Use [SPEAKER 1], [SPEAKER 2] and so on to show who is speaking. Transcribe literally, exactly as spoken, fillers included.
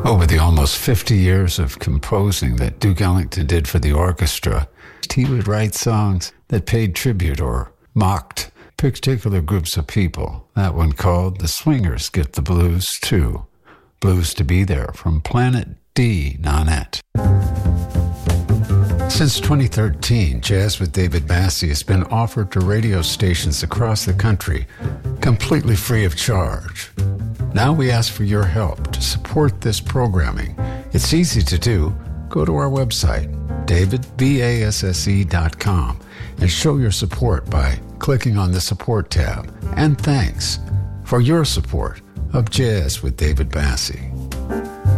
[SPEAKER 1] Over the almost fifty years of composing that Duke Ellington did for the orchestra, he would write songs that paid tribute or mocked particular groups of people. That one called The Swingers Get the Blues Too. Blues to Be There from Planet D, Nanette. Since twenty thirteen, Jazz with David Bassie has been offered to radio stations across the country, completely free of charge. Now we ask for your help to support this programming. It's easy to do. Go to our website, david basse dot com, and show your support by clicking on the support tab. And thanks for your support of Jazz with David Bassie.